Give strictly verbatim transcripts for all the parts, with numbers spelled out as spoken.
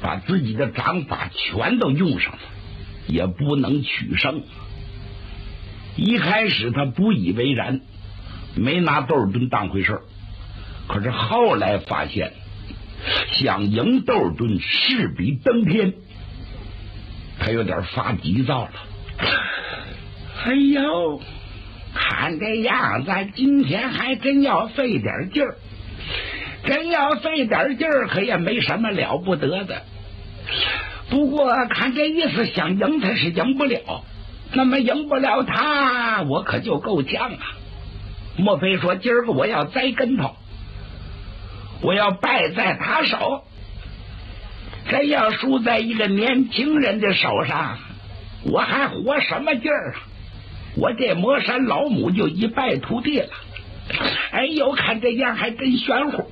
把自己的掌法全都用上了，也不能取胜。一开始他不以为然，没拿窦尔敦当回事儿。可是后来发现，想赢窦尔敦势比登天，他有点发急躁了。哎呦，看这样子，今天还真要费点劲儿，真要费点劲儿，可也没什么了不得的。不过看这意思，想赢他是赢不了。那么赢不了他，我可就够呛啊！莫非说今儿个我要栽跟头，我要败在他手？真要输在一个年轻人的手上，我还活什么劲儿啊？我这魔山老母就一败涂地了。哎呦，看这样还真玄乎。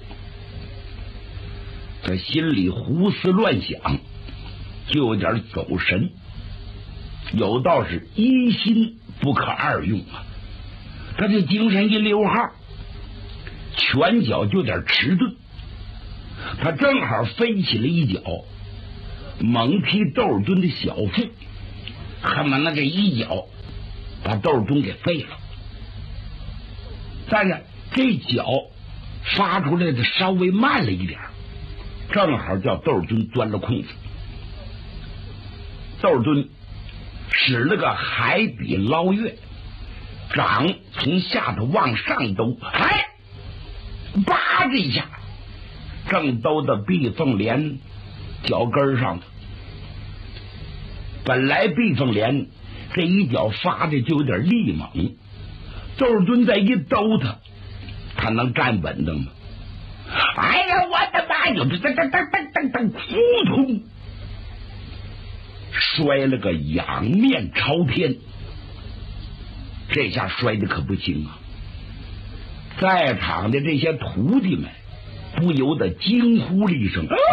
他心里胡思乱想，就有点走神。有道是一心不可二用啊，他这精神一溜号，拳脚就有点迟钝。他正好飞起了一脚，猛踢窦尔敦的小腹，恨不得这一脚把窦尔敦给废了。但是这脚发出来的稍微慢了一点，正好叫窦尔敦钻了空子。窦尔敦使了个海底捞月，掌从下头往上兜，哎，叭这一下，正兜到毕凤莲脚跟上了。本来毕凤莲这一脚发的就有点力猛，窦尔敦再一兜他，他能站稳的吗？哎呀，我的妈呀！噔噔噔噔噔噔，扑通！摔了个仰面朝天，这下摔的可不轻啊！在场的这些徒弟们不由得惊呼了一声：“啊！”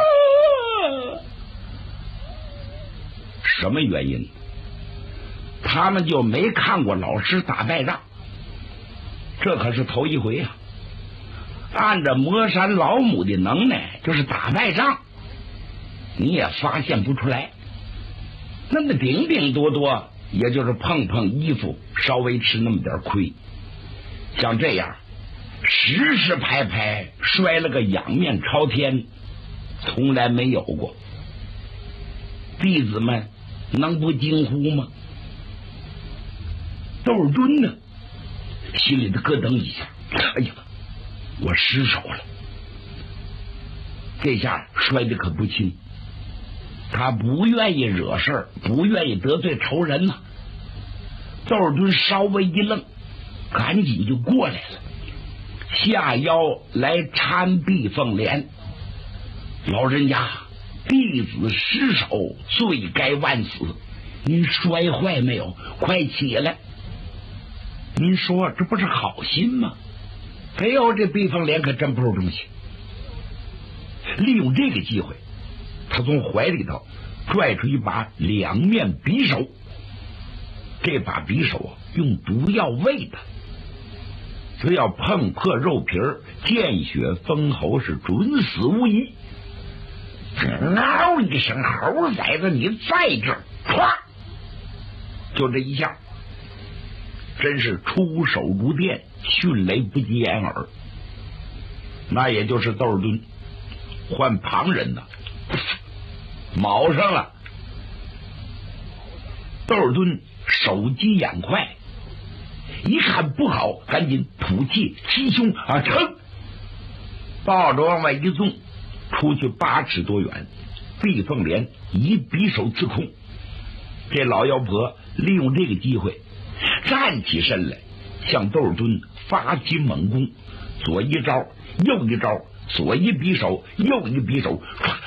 什么原因？他们就没看过老师打败仗，这可是头一回啊！按照魔山老母的能耐，就是打败仗，你也发现不出来。那么顶顶多多也就是碰碰衣服，稍微吃那么点亏。像这样实实拍拍摔了个仰面朝天，从来没有过。弟子们能不惊呼吗？窦尔敦呢，心里的咯噔一下，哎呀，我失手了，这下摔的可不轻。他不愿意惹事儿，不愿意得罪仇人呐、啊。窦尔敦稍微一愣，赶紧就过来了，下腰来搀毕凤莲。老人家，弟子失手，罪该万死，您摔坏没有？快起来！您说这不是好心吗？哎呦，这毕凤莲可真不是东西。利用这个机会，他从怀里头拽出一把两面匕首，这把匕首啊，用毒药喂的，只要碰破肉皮儿，见血封喉，是准死无疑。嗷一声，猴崽子，你在这儿！唰，就这一下，真是出手如电，迅雷不及掩耳。那也就是窦尔敦换旁人呢，卯上了。窦尔敦手疾眼快，一看不好，赶紧吐气气胸啊，撑，抱着往外一纵，出去八尺多远。毕凤莲一匕首刺空，这老妖婆利用这个机会站起身来，向窦尔敦发起猛攻，左一招右一招，左一匕首右一匕首，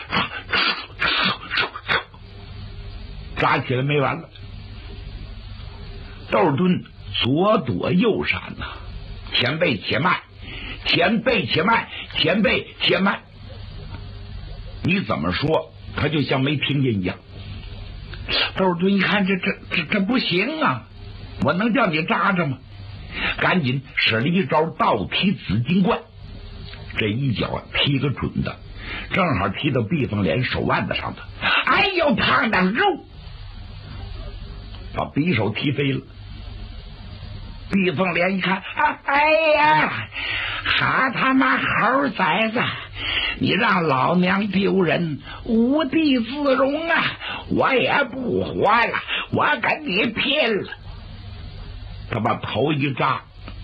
扎起来没完了。窦尔敦左躲右闪呐、啊，前辈且慢，前辈且慢，前辈且慢。你怎么说，他就像没听见一样。窦尔敦一看，这这这这不行啊！我能叫你扎着吗？赶紧使了一招倒踢紫金冠，这一脚踢个准的， 正好踢到毕凤莲手腕子上头，哎呦，烫的肉，把匕首踢飞了。毕凤莲一看，啊，哎呀，哈他妈猴崽子，你让老娘丢人，无地自容啊！我也不活了，我跟你拼了！他把头一扎，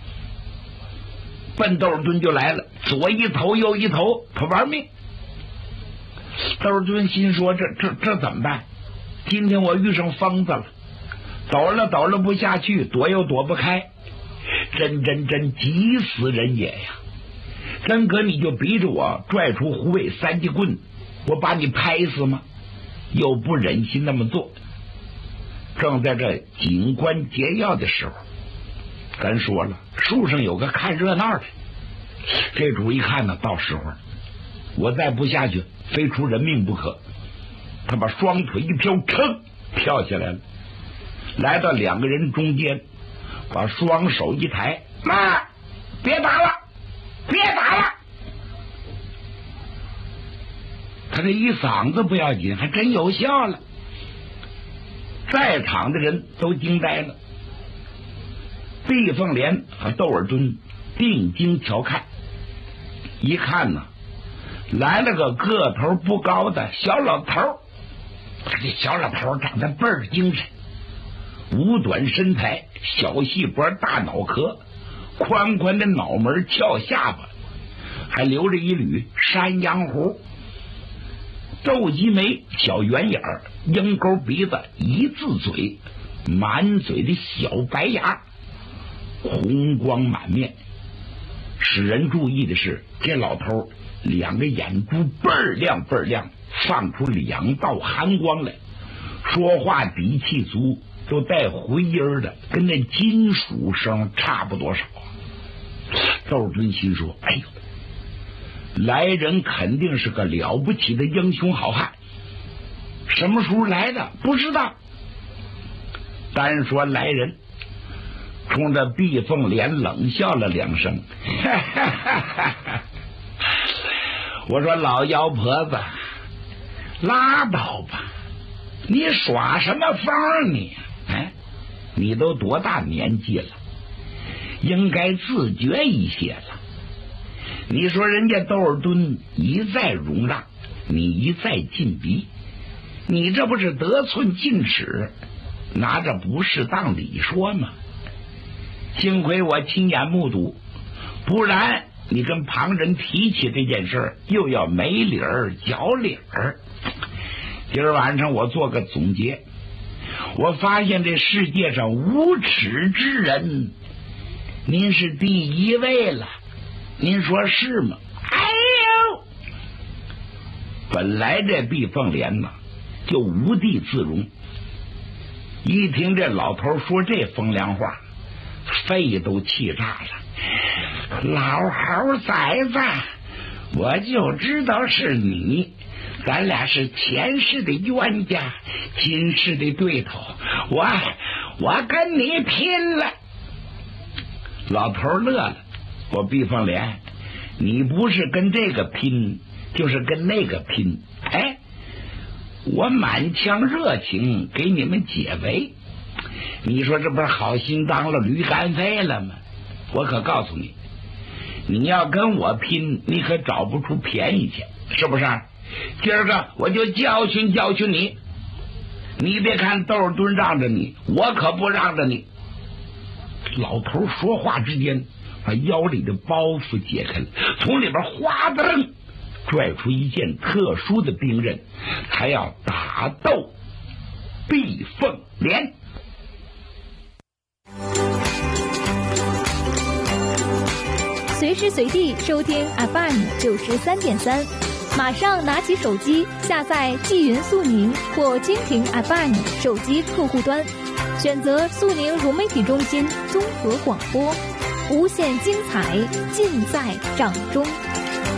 奔窦尔敦就来了，左一头右一头，他玩命。窦尔敦心说：这这这怎么办？今天我遇上疯子了，抖了抖了不下去，躲又躲不开，真真真急死人也呀！真哥你就逼着我拽出虎尾三节棍，我把你拍死吗？又不忍心那么做。正在这紧关节要的时候，咱说了，树上有个看热闹的，这主一看呢，到时候我再不下去，非出人命不可。他把双腿一飘，噌跳下来了，来到两个人中间，把双手一抬，妈，别打了，别打了！他这一嗓子不要紧，还真有效了。在场的人都惊呆了。毕凤莲和窦尔敦定睛调看，一看呢，来了个个头不高的小老头。这小老头长得倍儿精神，五短身材，小细脖，大脑壳，宽宽的脑门，翘下巴，还留着一缕山羊胡，皱鸡眉，小圆眼儿，鹰钩鼻子，一字嘴，满嘴的小白牙，红光满面。使人注意的是，这老头两个眼珠倍儿亮倍儿亮，放出两道寒光来，说话底气足，都带回音的，跟那金属声差不多少。窦尔敦心说：哎呦，来人肯定是个了不起的英雄好汉，什么时候来的不知道。单说来人冲着毕凤莲冷笑了两声，哈哈哈哈哈！我说老妖婆子，拉倒吧，你耍什么疯你？哎，你都多大年纪了，应该自觉一些了。你说人家窦尔敦一再容让，你一再禁逼，你这不是得寸进尺，拿着不适当理说吗？幸亏我亲眼目睹，不然你跟旁人提起这件事，又要没理儿脚理儿。今儿晚上我做个总结，我发现这世界上无耻之人，您是第一位了，您说是吗？哎呦，本来这毕凤莲呢就无地自容，一听这老头说这风凉话，肺都气炸了。老猴崽子，我就知道是你，咱俩是前世的冤家，今世的对头，我我跟你拼了！老头乐了，我毕凤莲，你不是跟这个拼，就是跟那个拼，哎，我满腔热情给你们解围，你说这不是好心当了驴肝肺了吗？我可告诉你，你要跟我拼，你可找不出便宜去，是不是？今儿个我就教训教训你，你别看窦尔敦让着你，我可不让着你。老头说话之间，把腰里的包袱解开了，从里边哗噔拽出一件特殊的兵刃，他要打斗毕凤莲。 随时随地收听 F M 九十三点三，马上拿起手机下载纪云速宁或蜻蜓 F M 手机客户端，选择速宁融媒体中心综合广播，无限精彩尽在掌中。